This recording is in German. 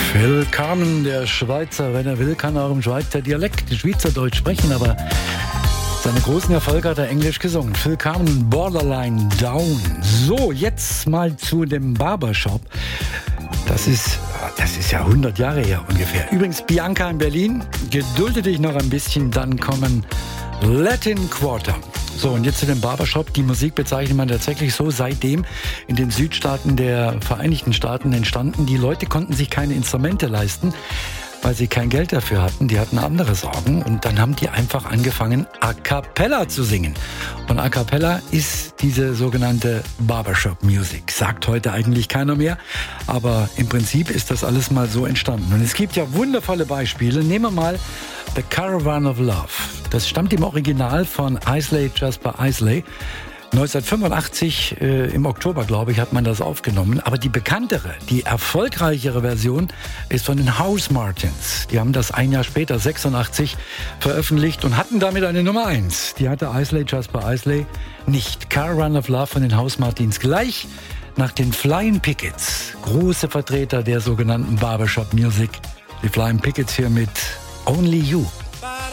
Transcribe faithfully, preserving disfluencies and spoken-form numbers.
Phil Carmen, der Schweizer, wenn er will, kann er auch im Schweizer Dialekt Schweizerdeutsch sprechen, aber seine großen Erfolge hat er Englisch gesungen. Phil Carmen, Borderline Down. So, jetzt mal zu dem Barbershop. Das ist, das ist ja hundert Jahre her ungefähr. Übrigens, Bianca in Berlin, gedulde dich noch ein bisschen, dann kommen Latin Quarter. So, und jetzt zu dem Barbershop. Die Musik bezeichnet man tatsächlich so, seitdem in den Südstaaten der Vereinigten Staaten entstanden. Die Leute konnten sich keine Instrumente leisten, weil sie kein Geld dafür hatten. Die hatten andere Sorgen. Und dann haben die einfach angefangen, A Cappella zu singen. Und A Cappella ist diese sogenannte Barbershop Music. Sagt heute eigentlich keiner mehr. Aber im Prinzip ist das alles mal so entstanden. Und es gibt ja wundervolle Beispiele. Nehmen wir mal The Caravan of Love. Das stammt im Original von Isley Jasper Isley. neunzehnhundertfünfundachtzig, äh, im Oktober, glaube ich, hat man das aufgenommen. Aber die bekanntere, die erfolgreichere Version ist von den Housemartins. Die haben das ein Jahr später, sechsundachtzig, veröffentlicht und hatten damit eine Nummer eins. Die hatte Isley Jasper Isley nicht. Caravan of Love von den Housemartins gleich nach den Flying Pickets. Große Vertreter der sogenannten Barbershop Music. Die Flying Pickets hier mit Only You.